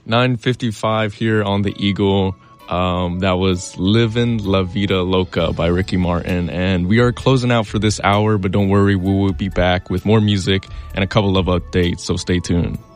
9:55 here on the Eagle. That was Livin' La Vida Loca by Ricky Martin. And we are closing out for this hour, but don't worry, we will be back with more music and a couple of updates, so stay tuned.